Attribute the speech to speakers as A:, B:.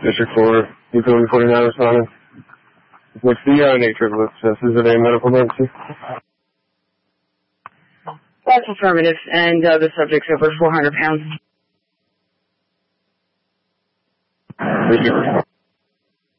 A: District 4, Utility 49 responding. What's the nature of this? Is it a medical emergency?
B: That's affirmative, and the subject's over 400 pounds.
A: Thank you.